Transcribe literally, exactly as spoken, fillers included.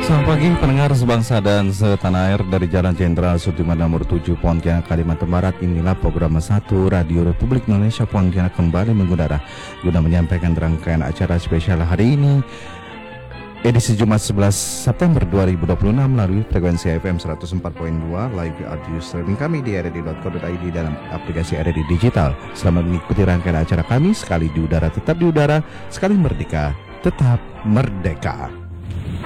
Selamat pagi pendengar sebangsa dan setanah air dari Jalan Jenderal Sudirman nomor tujuh Pontianak, Kalimantan Barat. Inilah program satu Radio Republik Indonesia Pontianak kembali mengudara guna menyampaikan rangkaian acara spesial hari ini, edisi Jumat sebelas September dua ribu dua puluh enam melalui frekuensi F M seratus empat koma dua, live audio streaming kami di r d dot co dot i d dalam aplikasi R D Digital. Selamat mengikuti rangkaian acara kami, sekali di udara tetap di udara, sekali merdeka tetap merdeka.